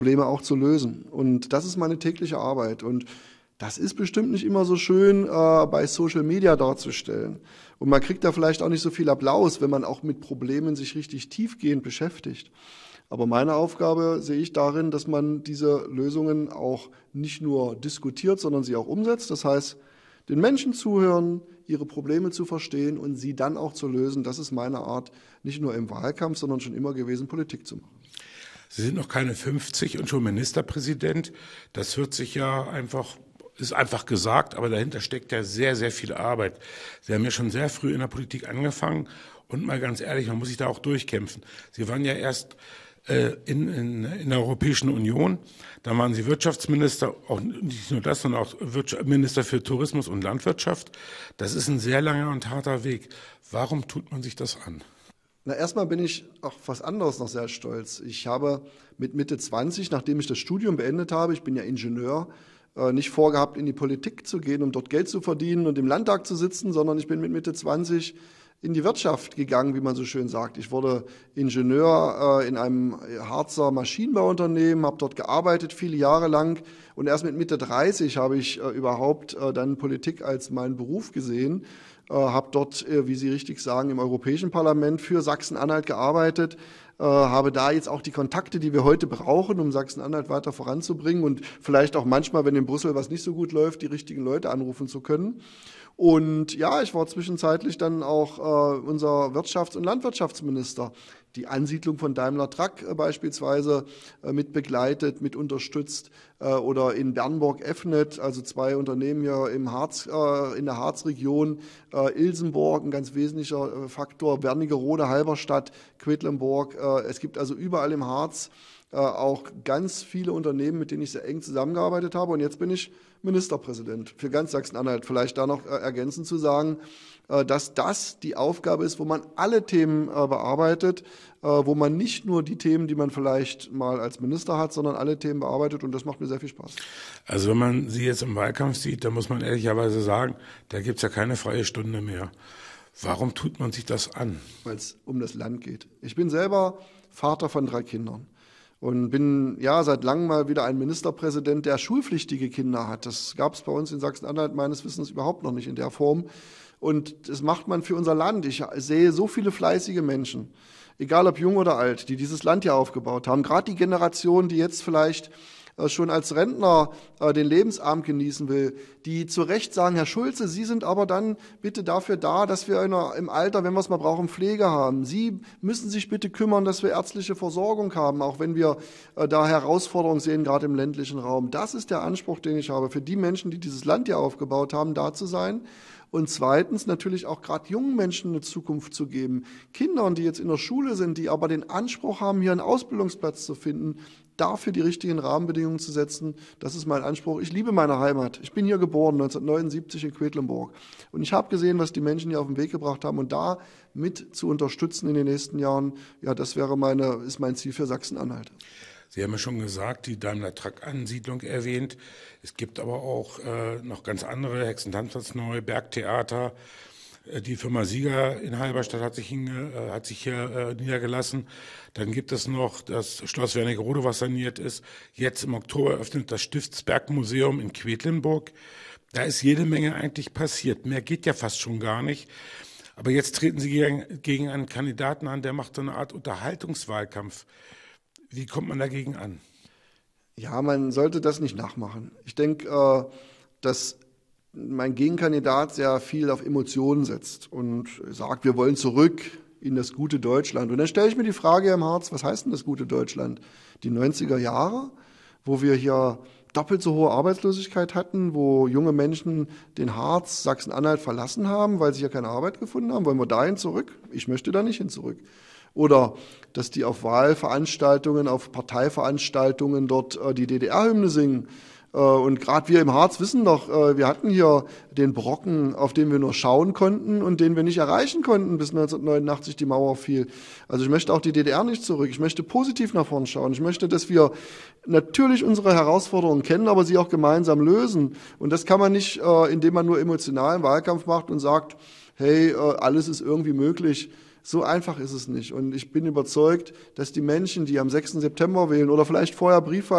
Probleme auch zu lösen. Und das ist meine tägliche Arbeit. Und das ist bestimmt nicht immer so schön bei Social Media darzustellen. Und man kriegt da vielleicht auch nicht so viel Applaus, wenn man auch mit Problemen sich richtig tiefgehend beschäftigt. Aber meine Aufgabe sehe ich darin, dass man diese Lösungen auch nicht nur diskutiert, sondern sie auch umsetzt. Das heißt, den Menschen zuhören, ihre Probleme zu verstehen und sie dann auch zu lösen. Das ist meine Art, nicht nur im Wahlkampf, sondern schon immer gewesen, Politik zu machen. Sie sind noch keine 50 und schon Ministerpräsident. Das hört sich ja ist einfach gesagt, aber dahinter steckt ja sehr, sehr viel Arbeit. Sie haben ja schon sehr früh in der Politik angefangen und mal ganz ehrlich, man muss sich da auch durchkämpfen. Sie waren ja erst in der Europäischen Union, da waren Sie Wirtschaftsminister, auch nicht nur das, sondern auch Minister für Tourismus und Landwirtschaft. Das ist ein sehr langer und harter Weg. Warum tut man sich das an? Na, erstmal bin ich auf was anderes noch sehr stolz. Ich habe mit Mitte 20, nachdem ich das Studium beendet habe, ich bin ja Ingenieur, nicht vorgehabt, in die Politik zu gehen, um dort Geld zu verdienen und im Landtag zu sitzen, sondern ich bin mit Mitte 20 in die Wirtschaft gegangen, wie man so schön sagt. Ich wurde Ingenieur in einem Harzer Maschinenbauunternehmen, habe dort gearbeitet viele Jahre lang und erst mit Mitte 30 habe ich überhaupt dann Politik als meinen Beruf gesehen. Habe dort, wie Sie richtig sagen, im Europäischen Parlament für Sachsen-Anhalt gearbeitet, habe da jetzt auch die Kontakte, die wir heute brauchen, um Sachsen-Anhalt weiter voranzubringen und vielleicht auch manchmal, wenn in Brüssel was nicht so gut läuft, die richtigen Leute anrufen zu können. Und ja, ich war zwischenzeitlich dann auch unser Wirtschafts- und Landwirtschaftsminister. Die Ansiedlung von Daimler Truck beispielsweise mit begleitet, mit unterstützt oder in Bernburg Effnet, also 2 Unternehmen hier im Harz, in der Harzregion, Ilsenborg, ein ganz wesentlicher Faktor, Wernigerode, Halberstadt, Quedlinburg. Es gibt also überall im Harz auch ganz viele Unternehmen, mit denen ich sehr eng zusammengearbeitet habe. Und jetzt bin ich Ministerpräsident für ganz Sachsen-Anhalt. Vielleicht da noch ergänzend zu sagen, dass das die Aufgabe ist, wo man alle Themen bearbeitet, wo man nicht nur die Themen, die man vielleicht mal als Minister hat, sondern alle Themen bearbeitet. Und das macht mir sehr viel Spaß. Also wenn man Sie jetzt im Wahlkampf sieht, dann muss man ehrlicherweise sagen, da gibt's ja keine freie Stunde mehr. Warum tut man sich das an? Weil es um das Land geht. Ich bin selber Vater von 3 Kindern. Und bin ja seit langem mal wieder ein Ministerpräsident, der schulpflichtige Kinder hat. Das gab es bei uns in Sachsen-Anhalt meines Wissens überhaupt noch nicht in der Form. Und das macht man für unser Land. Ich sehe so viele fleißige Menschen, egal ob jung oder alt, die dieses Land ja aufgebaut haben. Gerade die Generation, die jetzt vielleicht schon als Rentner den Lebensabend genießen will, die zu Recht sagen, Herr Schulze, Sie sind aber dann bitte dafür da, dass wir im Alter, wenn wir es mal brauchen, Pflege haben. Sie müssen sich bitte kümmern, dass wir ärztliche Versorgung haben, auch wenn wir da Herausforderungen sehen, gerade im ländlichen Raum. Das ist der Anspruch, den ich habe, für die Menschen, die dieses Land ja aufgebaut haben, da zu sein. Und zweitens natürlich auch gerade jungen Menschen eine Zukunft zu geben. Kindern, die jetzt in der Schule sind, die aber den Anspruch haben, hier einen Ausbildungsplatz zu finden, dafür die richtigen Rahmenbedingungen zu setzen. Das ist mein Anspruch. Ich liebe meine Heimat. Ich bin hier geboren, 1979 in Quedlinburg. Und ich habe gesehen, was die Menschen hier auf den Weg gebracht haben. Und da mit zu unterstützen in den nächsten Jahren, ja, das ist mein Ziel für Sachsen-Anhalt. Sie haben ja schon gesagt, die Daimler-Truck-Ansiedlung erwähnt. Es gibt aber auch noch ganz andere, Hexentanz neu, Bergtheater. Die Firma Sieger in Halberstadt hat sich hier niedergelassen. Dann gibt es noch das Schloss Wernigerode, was saniert ist. Jetzt im Oktober eröffnet das Stiftsbergmuseum in Quedlinburg. Da ist jede Menge eigentlich passiert. Mehr geht ja fast schon gar nicht. Aber jetzt treten Sie gegen einen Kandidaten an, der macht so eine Art Unterhaltungswahlkampf. Wie kommt man dagegen an? Ja, man sollte das nicht nachmachen. Ich denke, dass mein Gegenkandidat sehr viel auf Emotionen setzt und sagt, wir wollen zurück in das gute Deutschland. Und dann stelle ich mir die Frage im Harz, was heißt denn das gute Deutschland? Die 90er Jahre, wo wir hier doppelt so hohe Arbeitslosigkeit hatten, wo junge Menschen den Harz, Sachsen-Anhalt verlassen haben, weil sie hier keine Arbeit gefunden haben. Wollen wir dahin zurück? Ich möchte da nicht hin zurück. Oder dass die auf Wahlveranstaltungen, auf Parteiveranstaltungen dort die DDR-Hymne singen. Und gerade wir im Harz wissen doch, wir hatten hier den Brocken, auf den wir nur schauen konnten und den wir nicht erreichen konnten, bis 1989 die Mauer fiel. Also ich möchte auch die DDR nicht zurück. Ich möchte positiv nach vorn schauen. Ich möchte, dass wir natürlich unsere Herausforderungen kennen, aber sie auch gemeinsam lösen. Und das kann man nicht, indem man nur emotionalen Wahlkampf macht und sagt, hey, alles ist irgendwie möglich. So einfach ist es nicht. Und ich bin überzeugt, dass die Menschen, die am 6. September wählen oder vielleicht vorher Briefwahl